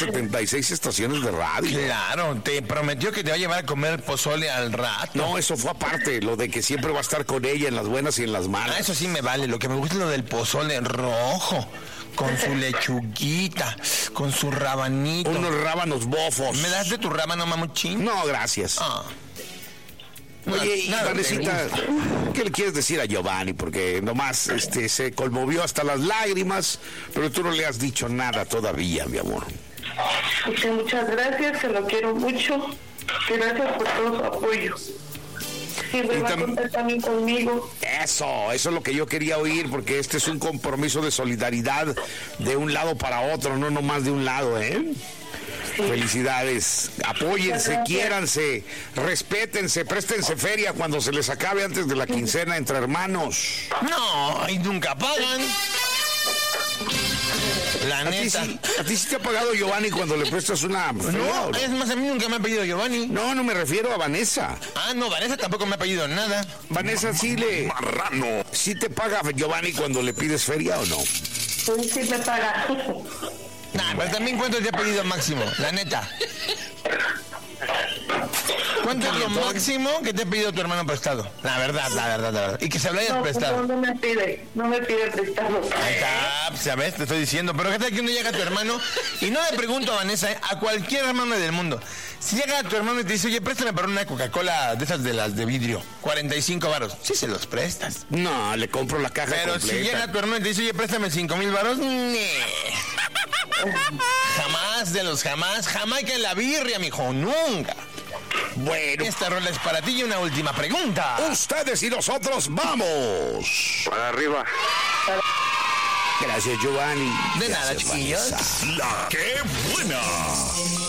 76 estaciones de radio. Claro, te prometió que te va a llevar a comer pozole al rato. No, eso fue aparte, lo de que siempre va a estar con ella en las buenas y en las malas. Eso sí me vale, lo que me gusta es lo del pozole rojo, con su lechuguita, con su rabanito. Unos rábanos bofos. ¿Me das de tu rábano, mamuchín? No, gracias. Ah. Oye, y Vanesita, ¿qué le quieres decir a Giovanni? Porque nomás se conmovió hasta las lágrimas, pero tú no le has dicho nada todavía, mi amor. Que muchas gracias, que lo quiero mucho. Gracias por todo su apoyo. Siempre va a contar también conmigo. Eso es lo que yo quería oír, porque este es un compromiso de solidaridad de un lado para otro, no nomás de un lado, ¿eh? Sí. Felicidades, apóyense, quiéranse, respétense, préstense feria cuando se les acabe antes de la quincena entre hermanos. No, y nunca pagan. La neta. ¿A ti sí te ha pagado Giovanni cuando le prestas una feria? No, es más, a mí nunca me ha pedido Giovanni. No, no me refiero a Vanessa. Ah, no, Vanessa tampoco me ha pedido nada. Vanessa sí Marrano. ¿Sí te paga Giovanni cuando le pides feria o no? Sí me paga. Nah, pero también ¿cuánto te ha pedido máximo? La neta. ¿Cuánto es lo máximo que te ha pedido tu hermano prestado? La verdad. Y que se lo hayas prestado. No me pide prestado. Ahí está, ¿sabes? Te estoy diciendo. Pero ¿qué tal que uno llega a tu hermano? Y no le pregunto a Vanessa, a cualquier hermano del mundo. Si llega tu hermano y te dice, oye, préstame para una Coca-Cola de esas de las de vidrio, 45 varos. Sí se los prestas. No, le compro la caja pero completa. Si llega tu hermano y te dice, oye, préstame 5,000 varos, jamás, Jamaica en la birria, mijo, nunca. Bueno, esta rola es para ti y una última pregunta. Ustedes y nosotros vamos. Para arriba. Gracias, Giovanni. De nada, chiquillos. La que buena.